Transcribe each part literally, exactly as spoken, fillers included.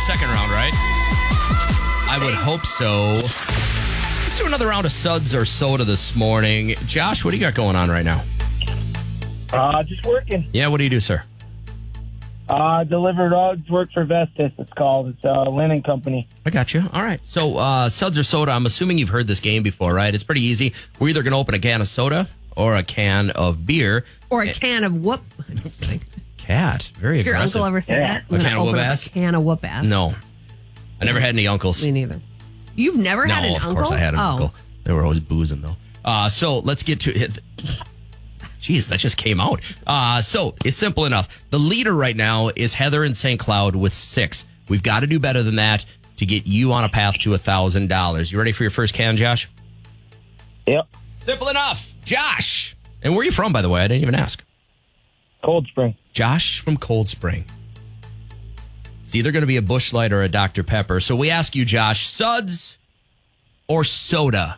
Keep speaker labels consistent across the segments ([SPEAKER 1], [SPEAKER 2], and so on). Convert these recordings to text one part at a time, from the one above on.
[SPEAKER 1] second round, right? I would hope so. Let's do another round of suds or soda this morning. Josh, what do you got going on right now?
[SPEAKER 2] Uh, just working.
[SPEAKER 1] Yeah, what do you do, sir?
[SPEAKER 2] Uh, deliver rugs, work for Vestas, it's called. It's a linen company.
[SPEAKER 1] I got you. All right. So, uh, suds or soda, I'm assuming you've heard this game before, right? It's pretty easy. We're either going to open a can of soda or a can of beer.
[SPEAKER 3] Or a can of whoop. I'm just kidding.
[SPEAKER 1] Cat. Very
[SPEAKER 3] Did your
[SPEAKER 1] aggressive.
[SPEAKER 3] uncle ever say
[SPEAKER 2] Yeah.
[SPEAKER 3] that?
[SPEAKER 1] A can of whoop ass?
[SPEAKER 3] A can of whoop ass.
[SPEAKER 1] No. I never had any uncles.
[SPEAKER 3] Me neither. You've never
[SPEAKER 1] No,
[SPEAKER 3] had an
[SPEAKER 1] of
[SPEAKER 3] uncle?
[SPEAKER 1] course I had an
[SPEAKER 3] oh.
[SPEAKER 1] uncle. They were always boozing, though. Uh, so let's get to it. Jeez, that just came out. Uh, so it's simple enough. The leader right now is Heather in Saint Cloud with six. We've got to do better than that to get you on a path to one thousand dollars. You ready for your first can, Josh?
[SPEAKER 2] Yep.
[SPEAKER 1] Simple enough. Josh. And where are you from, by the way? I didn't even ask.
[SPEAKER 2] Cold Spring.
[SPEAKER 1] Josh from Cold Spring. It's either going to be a Busch Light or a Doctor Pepper. So we ask you, Josh, suds or soda?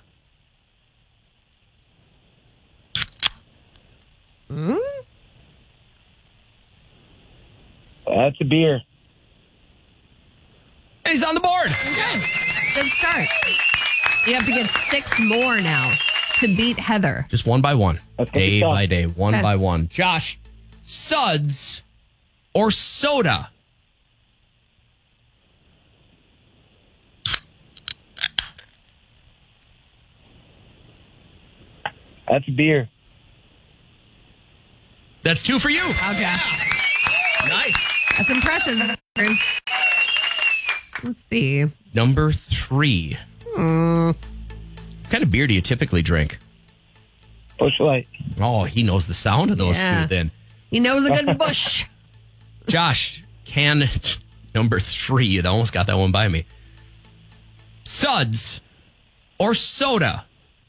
[SPEAKER 3] Hmm?
[SPEAKER 2] That's a beer.
[SPEAKER 1] And he's on the board.
[SPEAKER 3] Okay. Good start. You have to get six more now to beat Heather.
[SPEAKER 1] Just one by one.
[SPEAKER 2] That's gonna be
[SPEAKER 1] Day
[SPEAKER 2] tough.
[SPEAKER 1] by day. One
[SPEAKER 3] Okay.
[SPEAKER 1] by one. Josh, suds or soda?
[SPEAKER 2] That's a beer.
[SPEAKER 1] That's two for you.
[SPEAKER 3] Okay.
[SPEAKER 1] Nice.
[SPEAKER 3] That's impressive. Let's see.
[SPEAKER 1] Number three.
[SPEAKER 3] Hmm.
[SPEAKER 1] What kind of beer do you typically drink?
[SPEAKER 2] Busch Light.
[SPEAKER 1] Oh, he knows the sound of those
[SPEAKER 3] Yeah.
[SPEAKER 1] two then.
[SPEAKER 3] He knows a good bush.
[SPEAKER 1] Josh, can number three. You almost got that one by me. Suds or soda?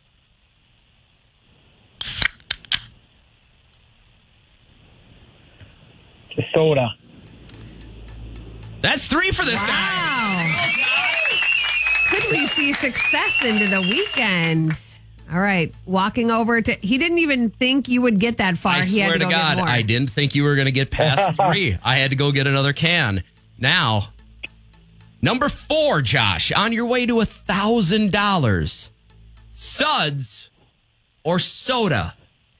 [SPEAKER 2] It's a soda.
[SPEAKER 1] That's three for this guy.
[SPEAKER 3] Wow. Could we see success into the weekend? All right. Walking over to, he didn't even think you would get that far.
[SPEAKER 1] I
[SPEAKER 3] he had
[SPEAKER 1] swear
[SPEAKER 3] to,
[SPEAKER 1] to
[SPEAKER 3] go
[SPEAKER 1] God,
[SPEAKER 3] get more.
[SPEAKER 1] I didn't think you were going to get past three. I had to go get another can. Now, number four, Josh, on your way to a thousand dollars. Suds or soda?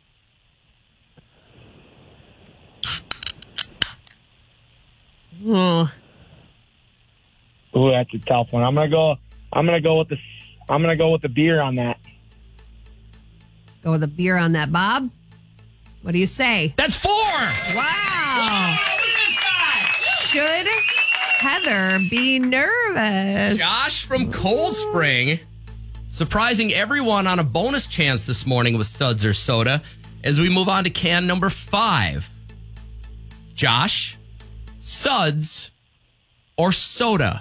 [SPEAKER 3] Oh,
[SPEAKER 2] Ooh, that's a tough one. I'm gonna go. I'm gonna go with the. I'm gonna go with the beer on that.
[SPEAKER 3] go with a beer on that, Bob. What do you say?
[SPEAKER 1] That's four.
[SPEAKER 3] Wow. Should Heather be nervous?
[SPEAKER 1] Josh from Cold Spring, surprising everyone on a bonus chance this morning with suds or soda as we move on to can number five. Josh, suds or soda?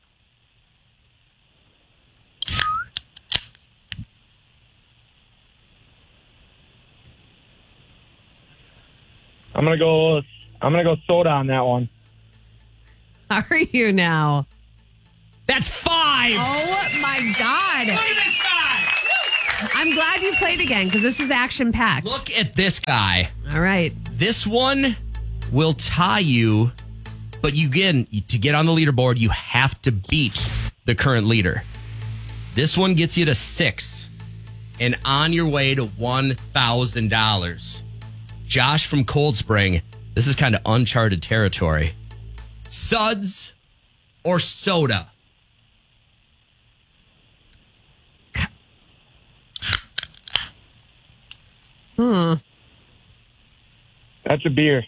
[SPEAKER 2] I'm gonna go. I'm gonna go soda on that one.
[SPEAKER 3] Are you now?
[SPEAKER 1] That's five.
[SPEAKER 3] Oh my God.
[SPEAKER 1] Look at this guy.
[SPEAKER 3] I'm glad you played again because this is action packed.
[SPEAKER 1] Look at this guy.
[SPEAKER 3] All right.
[SPEAKER 1] This one will tie you, but you again, to get on the leaderboard, you have to beat the current leader. This one gets you to six and on your way to one thousand dollars. Josh from Cold Spring, this is kind of uncharted territory. Suds or soda?
[SPEAKER 3] Hmm.
[SPEAKER 2] That's a beer.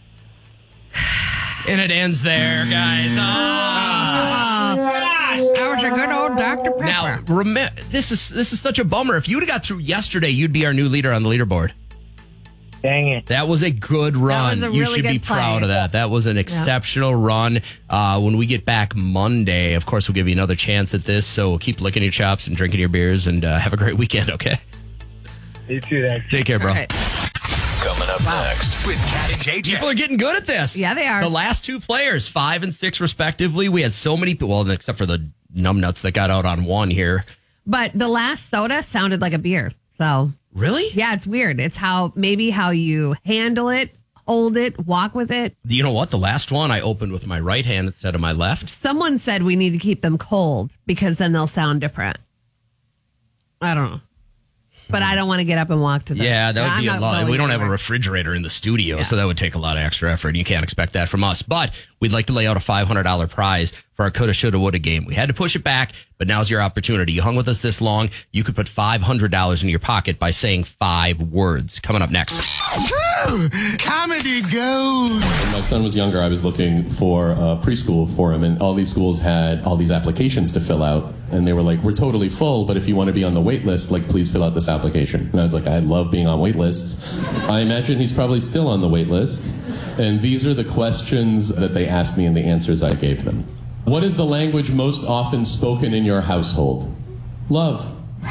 [SPEAKER 1] And it ends there, guys. Ah.
[SPEAKER 3] That was a good old Doctor Pepper.
[SPEAKER 1] Now, remember, this is this is such a bummer. If you would have got through yesterday, you'd be our new leader on the leaderboard.
[SPEAKER 2] Dang it.
[SPEAKER 1] That was a good run.
[SPEAKER 3] was a
[SPEAKER 1] You
[SPEAKER 3] really
[SPEAKER 1] should be
[SPEAKER 3] good play.
[SPEAKER 1] proud of that. That was an exceptional run. Uh, when we get back Monday, of course, we'll give you another chance at this. So keep licking your chops and drinking your beers and uh, have a great weekend, okay?
[SPEAKER 2] You too, then.
[SPEAKER 1] Take care, bro.
[SPEAKER 3] All right.
[SPEAKER 4] Coming up next with Cat and J J.
[SPEAKER 1] People are getting good at this.
[SPEAKER 3] Yeah, they are.
[SPEAKER 1] The last two players, five and six respectively. We had so many people, well, except for the numbnuts that got out on one here.
[SPEAKER 3] But the last soda sounded like a beer. So,
[SPEAKER 1] Really?
[SPEAKER 3] yeah, it's weird. It's how maybe how you handle it, hold it, walk with it.
[SPEAKER 1] You know what? The last one I opened with my right hand instead of my left.
[SPEAKER 3] Someone said we need to keep them cold because then they'll sound different. I don't know. But I don't want to get up and walk to them.
[SPEAKER 1] Yeah, that would
[SPEAKER 3] I'm
[SPEAKER 1] be a
[SPEAKER 3] not
[SPEAKER 1] lot.
[SPEAKER 3] going
[SPEAKER 1] We don't have a
[SPEAKER 3] anywhere.
[SPEAKER 1] refrigerator in the studio,
[SPEAKER 3] Yeah.
[SPEAKER 1] so that would take a lot of extra effort. You can't expect that from us. But we'd like to lay out a five hundred dollars prize for our Coulda, Shoulda, Woulda game. We had to push it back, but now's your opportunity. You hung with us this long. You could put five hundred dollars in your pocket by saying five words. Coming up next.
[SPEAKER 5] Comedy gold.
[SPEAKER 6] When my son was younger, I was looking for a preschool for him, and all these schools had all these applications to fill out. And they were like, we're totally full, but if you want to be on the wait list, like, please fill out this application. And I was like, I love being on wait lists. I imagine he's probably still on the wait list. And these are the questions that they asked me and the answers I gave them. What is the language most often spoken in your household? Love.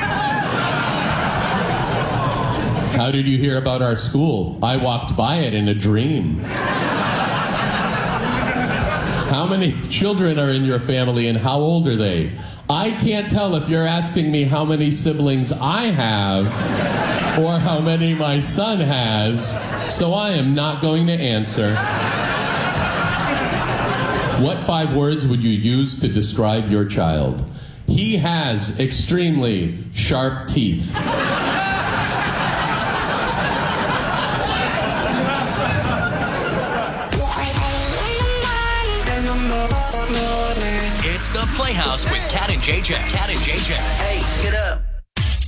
[SPEAKER 6] How did you hear about our school? I walked by it in a dream. How many children are in your family and how old are they? I can't tell if you're asking me how many siblings I have or how many my son has, so I am not going to answer. What five words would you use to describe your child? He has extremely sharp teeth.
[SPEAKER 4] It's the Playhouse with Cat and J J. Cat and J J.
[SPEAKER 7] Hey, get up.